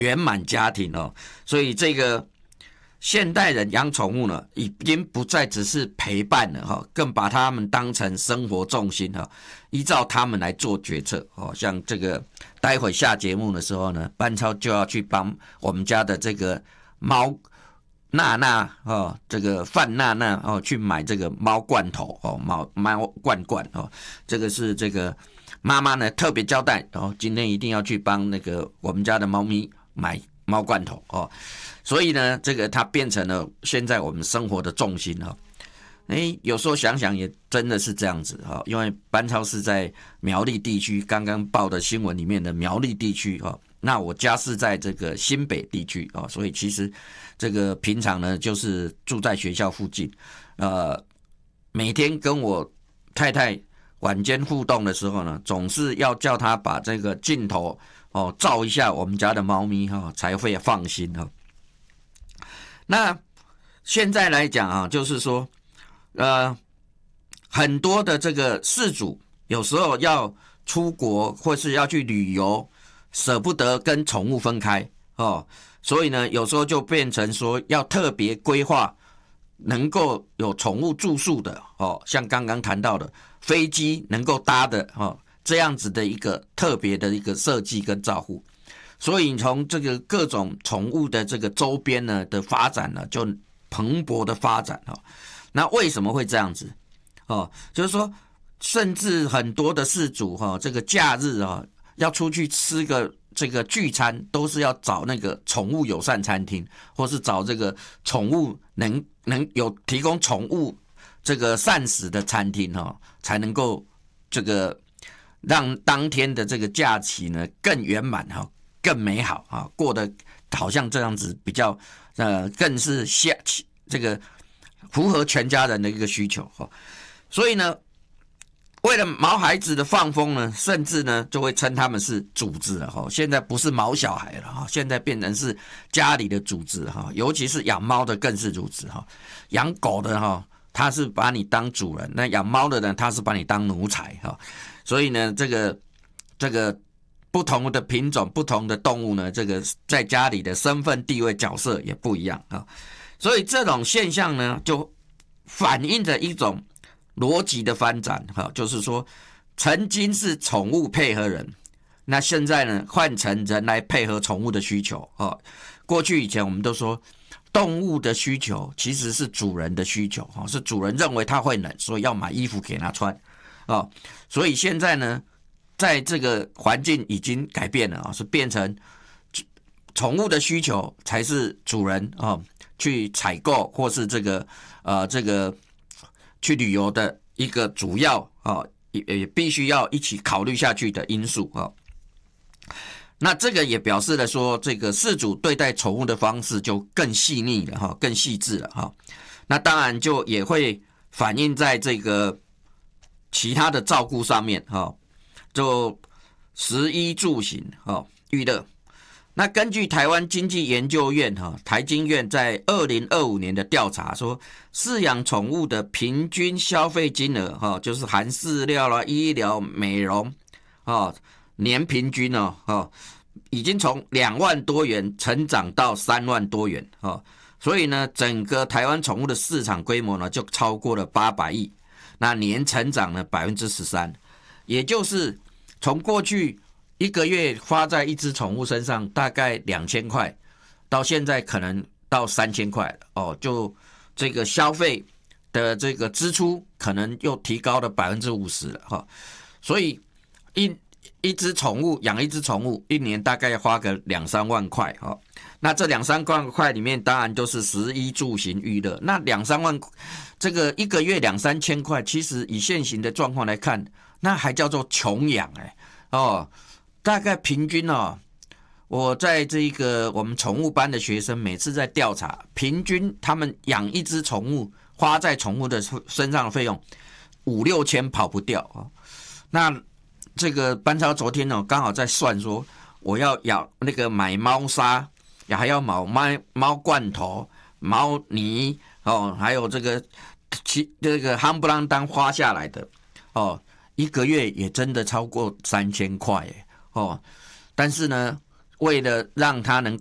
圆满家庭哦。所以这个现代人养宠物呢，已经不再只是陪伴了哈，更把他们当成生活重心哈，依照他们来做决策哦。像这个待会下节目的时候呢，班超就要去帮我们家的这个猫娜娜哦，这个范娜娜哦，去买这个猫罐头哦，猫罐罐哦，这个是这个妈妈呢特别交代哦，今天一定要去帮那个我们家的猫咪买猫罐头哦。所以呢，这个它变成了现在我们生活的重心哈。有时候想想也真的是这样子哈，因为班超是在苗栗地区，刚刚报的新闻里面的苗栗地区哈。那我家是在这个新北地区啊，所以其实这个平常呢就是住在学校附近，每天跟我太太晚间互动的时候呢，总是要叫她把这个镜头哦照一下我们家的猫咪哈，才会放心哈。那现在来讲啊，就是说，很多的这个饲主有时候要出国或是要去旅游，舍不得跟宠物分开哦，所以呢，有时候就变成说要特别规划能够有宠物住宿的哦，像刚刚谈到的飞机能够搭的哦，这样子的一个特别的一个设计跟照护。所以从这个各种宠物的这个周边呢的发展呢，就蓬勃的发展哦。那为什么会这样子哦？就是说，甚至很多的饲主哈，这个假日啊要出去吃个这个聚餐，都是要找那个宠物友善餐厅，或是找这个宠物能有提供宠物这个膳食的餐厅哈，才能够这个让当天的这个假期呢更圆满哈。更美好啊，过得好像这样子比较更是这个符合全家人的一个需求哈。所以呢，为了毛孩子的放风呢，甚至呢就会称他们是主子了哈。现在不是毛小孩了哈，现在变成是家里的主子哈。尤其是养猫的更是如此哈。养狗的哈，他是把你当主人；那养猫的呢，他是把你当奴才哈。所以呢，这个。不同的品种、不同的动物呢，这个在家里的身份地位角色也不一样啊，所以这种现象呢，就反映着一种逻辑的发展哈，就是说，曾经是宠物配合人，那现在呢，换成人来配合宠物的需求啊。过去以前我们都说，动物的需求其实是主人的需求哈，是主人认为它会冷，所以要买衣服给它穿啊，所以现在呢。在这个环境已经改变了啊，是变成宠物的需求才是主人啊去采购或是这个去旅游的一个主要啊也必须要一起考虑下去的因素啊。那这个也表示了说，这个饲主对待宠物的方式就更细腻了哈，更细致了哈。那当然就也会反映在这个其他的照顾上面哈。就食衣住行娱乐。那根据台湾经济研究院台经院在2025年的调查说，饲养宠物的平均消费金额就是含饲料啦、医疗、美容年平均已经从2万多元成长到3万多元所以呢，整个台湾宠物的市场规模呢就超过了800亿，那年成长呢13%。也就是从过去1个月花在一只宠物身上大概2000块，到现在可能到3000块哦，就这个消费的这个支出可能又提高了50%了哈。所以一只宠物养一只宠物1年大概要花个2-3万块哈。那这2-3万块里面当然就是食衣住行娱乐，那2-3万这个1个月2-3千块，其实以现行的状况来看，那还叫做穷养大概平均我在这个我们宠物班的学生每次在调查，平均他们养一只宠物花在宠物的身上的费用5-6千跑不掉那这个班超昨天刚好在算说，我要那个买猫砂，还要买猫罐头、猫泥还有这个夯不啷当花下来的1个月也真的超过3000块但是呢， 为了让它能